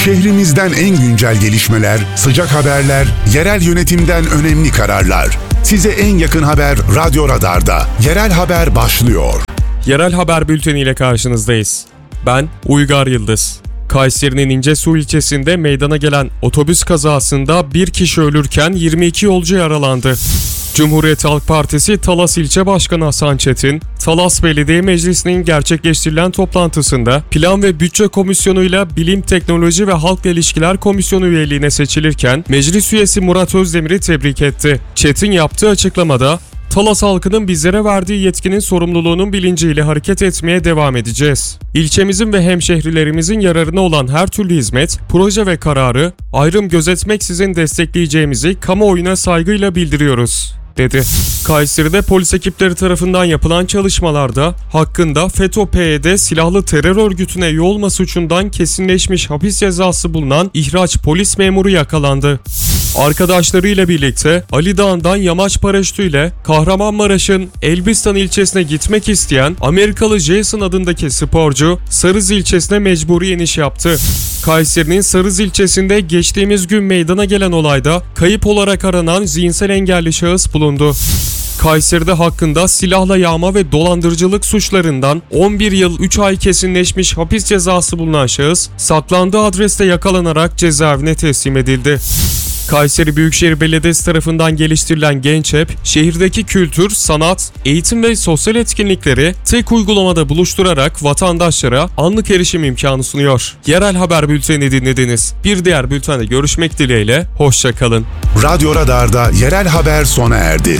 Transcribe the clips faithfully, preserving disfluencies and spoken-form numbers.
Şehrimizden en güncel gelişmeler, sıcak haberler, yerel yönetimden önemli kararlar. Size en yakın haber Radyo Radar'da. Yerel haber başlıyor. Yerel haber bülteniyle karşınızdayız. Ben Uygar Yıldız. Kayseri'nin İncesu ilçesinde meydana gelen otobüs kazasında bir kişi ölürken yirmi iki yolcu yaralandı. Cumhuriyet Halk Partisi Talas İlçe Başkanı Hasan Çetin, Talas Belediye Meclisi'nin gerçekleştirilen toplantısında Plan ve Bütçe Komisyonu'yla Bilim, Teknoloji ve Halkla İlişkiler Komisyonu üyeliğine seçilirken meclis üyesi Murat Özdemir'i tebrik etti. Çetin yaptığı açıklamada, Talas halkının bizlere verdiği yetkinin sorumluluğunun bilinciyle hareket etmeye devam edeceğiz. İlçemizin ve hemşehrilerimizin yararına olan her türlü hizmet, proje ve kararı ayrım gözetmeksizin destekleyeceğimizi kamuoyuna saygıyla bildiriyoruz, dedi. Kayseri'de polis ekipleri tarafından yapılan çalışmalarda hakkında FETÖ-P Y D silahlı terör örgütüne üye olma suçundan kesinleşmiş hapis cezası bulunan ihraç polis memuru yakalandı. Arkadaşlarıyla birlikte Ali Dağı'ndan yamaç paraşütüyle Kahramanmaraş'ın Elbistan ilçesine gitmek isteyen Amerikalı Jason adındaki sporcu Sarız ilçesine mecburi iniş yaptı. Kayseri'nin Sarız ilçesinde geçtiğimiz gün meydana gelen olayda kayıp olarak aranan zihinsel engelli şahıs bulundu. Kayseri'de hakkında silahla yağma ve dolandırıcılık suçlarından on bir yıl üç ay kesinleşmiş hapis cezası bulunan şahıs saklandığı adreste yakalanarak cezaevine teslim edildi. Kayseri Büyükşehir Belediyesi tarafından geliştirilen Genç Hep, şehirdeki kültür, sanat, eğitim ve sosyal etkinlikleri tek uygulamada buluşturarak vatandaşlara anlık erişim imkanı sunuyor. Yerel haber bülteni dinlediniz. Bir diğer bültende görüşmek dileğiyle, hoşça kalın. Radyo Radar'da yerel haber sona erdi.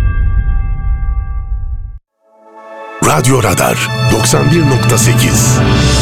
Radyo Radar doksan bir nokta sekiz